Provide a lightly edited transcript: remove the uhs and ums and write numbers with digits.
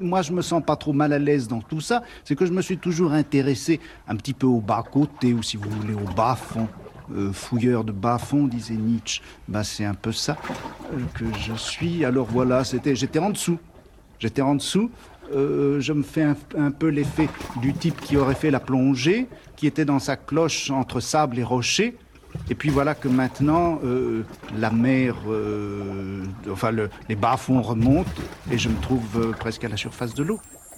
moi je me sens pas trop mal à l'aise dans tout ça, c'est que je me suis toujours intéressé un petit peu au bas-côté, ou si vous voulez au bas-fond. Fouilleur de bas-fond, disait Nietzsche. Ben, c'est un peu ça que je suis. Alors voilà, j'étais en dessous. J'étais en dessous. Je me fais un peu l'effet du type qui aurait fait la plongée, qui était dans sa cloche entre sable et rocher. Et puis voilà que maintenant, la mer, les bas-fonds remontent et je me trouve presque à la surface de l'eau.